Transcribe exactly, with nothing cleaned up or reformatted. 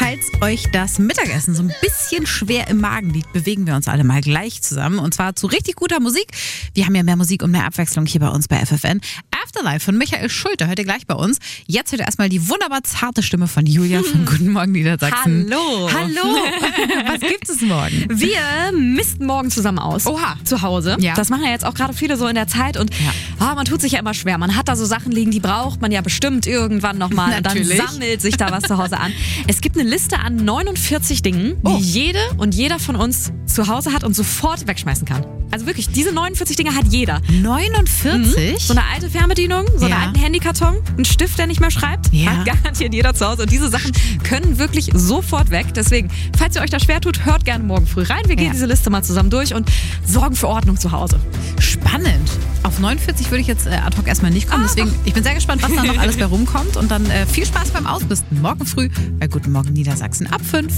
Falls euch das Mittagessen so ein bisschen schwer im Magen liegt, bewegen wir uns alle mal gleich zusammen. Und zwar zu richtig guter Musik. Wir haben ja mehr Musik und mehr Abwechslung hier bei uns bei F F N. Afterlife von Michael Schulte, hört ihr gleich bei uns. Jetzt hört ihr erstmal die wunderbar zarte Stimme von Julia von Guten Morgen Niedersachsen. Hallo. Hallo. Was gibt es morgen? Wir misten morgen zusammen aus. Oha. Zu Hause. Ja. Das machen ja jetzt auch gerade viele so in der Zeit. Und Ja. ah, man tut sich ja immer schwer. Man hat da so Sachen liegen, die braucht man ja bestimmt irgendwann nochmal. Und dann Natürlich. sammelt sich da was zu Hause an. Es gibt eine Liste an neunundvierzig Dingen, Oh. die jede und jeder von uns zu Hause hat und sofort wegschmeißen kann. Also wirklich, diese neunundvierzig Dinge hat jeder. neunundvierzig? So eine alte Fernbedienung, so einen Ja. alten Handykarton, ein Stift, der nicht mehr schreibt. Ja. Hat garantiert jeder zu Hause. Und diese Sachen können wirklich sofort weg. Deswegen, falls ihr euch da schwer tut, hört gerne morgen früh rein. Wir gehen Ja. diese Liste mal zusammen durch und sorgen für Ordnung zu Hause. Spannend. Auf neunundvierzig würde ich jetzt äh, ad hoc erstmal nicht kommen. Ah. Deswegen, ich bin sehr gespannt, was da noch alles bei rumkommt. Und dann äh, viel Spaß beim Ausmisten. Morgen früh bei Guten Morgen Niedersachsen ab fünf.